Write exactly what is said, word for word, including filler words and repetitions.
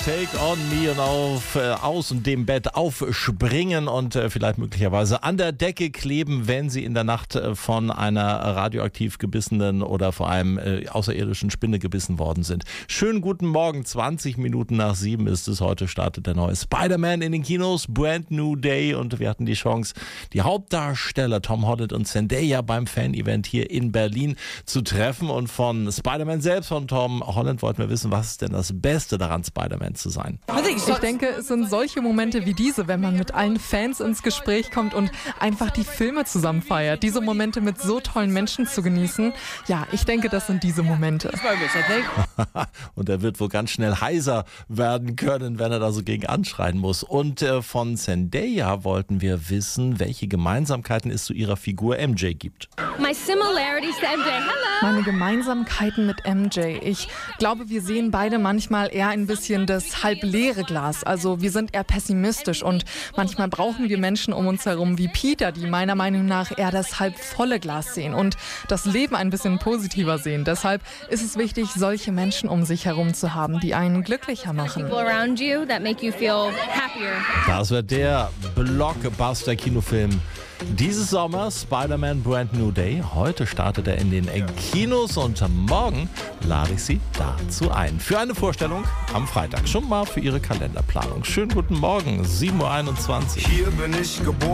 Take on Me und auf, äh, aus dem Bett aufspringen und äh, vielleicht möglicherweise an der Decke kleben, wenn sie in der Nacht äh, von einer radioaktiv gebissenen oder vor allem äh, außerirdischen Spinne gebissen worden sind. Schönen guten Morgen, zwanzig Minuten nach sieben ist es. Heute startet der neue Spider-Man in den Kinos, Brand New Day, und wir hatten die Chance, die Hauptdarsteller Tom Holland und Zendaya beim Fan-Event hier in Berlin zu treffen, und von Spider-Man selbst, von Tom Holland, wollten wir wissen, was ist denn das Beste daran, Spider-Man zu sein? Ich denke, es sind solche Momente wie diese, wenn man mit allen Fans ins Gespräch kommt und einfach die Filme zusammen feiert. Diese Momente mit so tollen Menschen zu genießen, ja, ich denke, das sind diese Momente. Und er wird wohl ganz schnell heiser werden können, wenn er da so gegen anschreien muss. Und äh, von Zendaya wollten wir wissen, welche Gemeinsamkeiten es zu ihrer Figur M J gibt. My similarities to M J. Hello. Meine Gemeinsamkeiten mit M J. Ich glaube, wir sehen beide manchmal eher ein bisschen das halb leere Glas. Also wir sind eher pessimistisch, und manchmal brauchen wir Menschen um uns herum wie Peter, die meiner Meinung nach eher das halb volle Glas sehen und das Leben ein bisschen positiver sehen. Deshalb ist es wichtig, solche Menschen um sich herum zu haben, die einen glücklicher machen. People around you that make you feel happier. Das wird der Blockbuster-Kinofilm dieses Sommer, Spider-Man Brand New Day. Heute startet er in den Kinos und morgen lade ich Sie dazu ein. Für eine Vorstellung am Freitag. Schon mal für Ihre Kalenderplanung. Schönen guten Morgen, sieben Uhr einundzwanzig. Hier bin ich geboren.